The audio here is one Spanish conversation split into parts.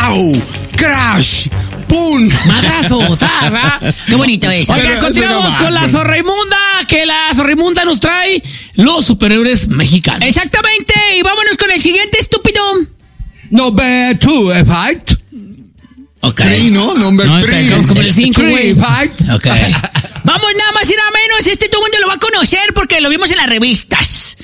¡Pau! ¡Crash! ¡Pum! ¡Madrazo! ¡Sasa! ¡Qué bonito es! Oigan, continuamos con la Zorraimunda, que la Zorraimunda nos trae los superhéroes mexicanos. Exactamente, y vámonos con el siguiente, estúpido. Number 2, fight. Ok. 3, ¿no? Number 3. Vamos con el 5, güey. Fight. Ok. Vamos nada más y nada menos, todo el mundo lo va a conocer porque lo vimos en las revistas.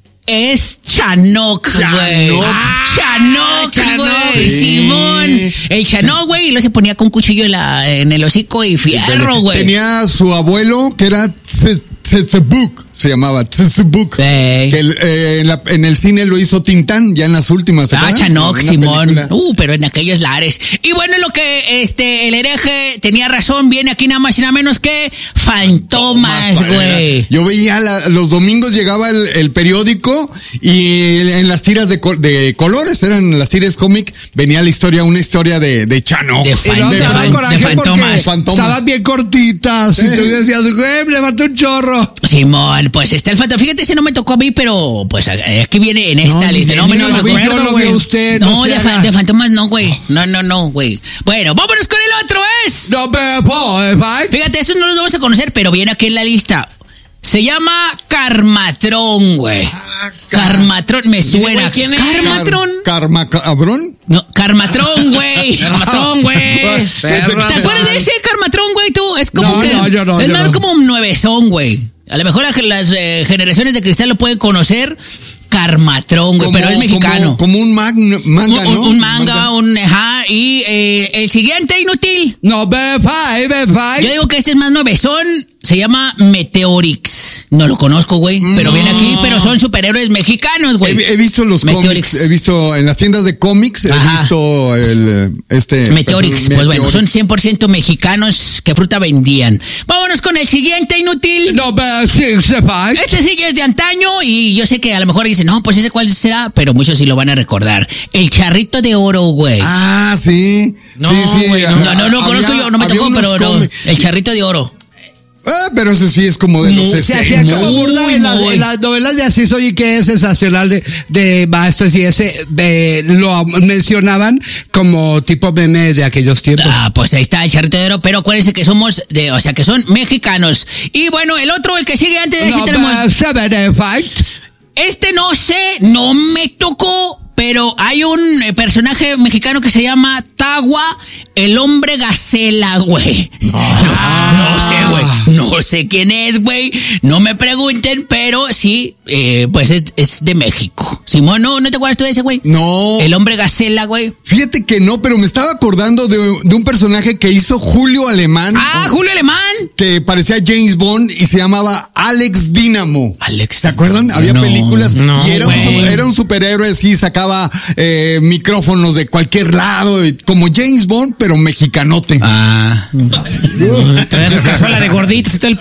Es Chanok, güey. Chanok, güey. Simón. El Chanok, güey, y luego se ponía con un cuchillo en el hocico y fierro, güey. Tenía su abuelo que era Tsetsebuk, se llamaba Tsetsebuk. Que en el cine lo hizo Tintán, ya en las últimas. Chanok, Simón. Pero en aquellos lares. Y bueno, lo que el hereje tenía razón, viene aquí nada más y nada menos que Fantomas, güey. Yo veía los domingos llegaba el periódico y en las tiras de colores, eran las tiras cómic, venía una historia de Chanok. De Fantomas. Estaban bien cortitas. Y tú decías, güey, le mató un chorro. Simón, pues está el Fantomas. Fíjate, ese no me tocó a mí, pero pues aquí viene en esta lista. No me acuerdo, güey. De Fantomas no, güey. No, güey. Bueno, vámonos con el otro, es. Fíjate, eso no lo vamos a conocer, pero viene aquí en la lista. Se llama Carmatrón, güey. Carmatrón, me suena. ¿Quién es? ¿Carmatrón? ¿Carmacabrón? No, Carmatrón, güey. Carmatrón, güey. ¿Te acuerdas de ese Carmatrón, güey, tú? Es como es más como un nuevezón, güey. A lo mejor las generaciones de cristal lo pueden conocer. Carmatrón, güey, pero es mexicano. Como un manga, ¿no? Un manga, y el siguiente, inútil. No, B5. Yo digo que este es más nuevezón. Se llama Meteorix. No lo conozco, güey, pero viene aquí, pero son superhéroes mexicanos, güey. He visto los cómics, he visto en las tiendas de cómics, he visto Meteorix. Pues bueno, son 100% mexicanos. ¿Qué fruta vendían? Vámonos con el siguiente, inútil. No, B6. Este sí es de antaño y yo sé que a lo mejor dicen, no, pues ese cuál será, pero muchos sí lo van a recordar. El Charrito de Oro, güey. Ah, sí. No, sí. Güey, no conozco yo, no me tocó, pero no. El Charrito de Oro. Pero eso sí es como de los 60. Se hacía como burda en las novelas de Asís Oye, que es sensacional de maestros y lo mencionaban como tipo meme de aquellos tiempos. Pues ahí está el Charrito de Oro, pero acuérdense que somos que son mexicanos. Y bueno, el otro, el que sigue antes de ese tenemos. Este no sé, no me tocó, pero hay un personaje mexicano que se llama Tagua, el hombre gacela, güey. No sé, güey. No sé quién es, güey. No me pregunten, pero sí, pues es de México. Simón, ¿no te acuerdas tú de ese, güey? No. El hombre gacela, güey. Fíjate que no, pero me estaba acordando de un personaje que hizo Julio Alemán. Julio Alemán. Que parecía James Bond y se llamaba Alex Dínamo. ¿Se acuerdan? Había películas y era un superhéroe, sí, sacaba micrófonos de cualquier lado, como James Bond, pero mexicanote. Trae la cazuela de gorditas y todo el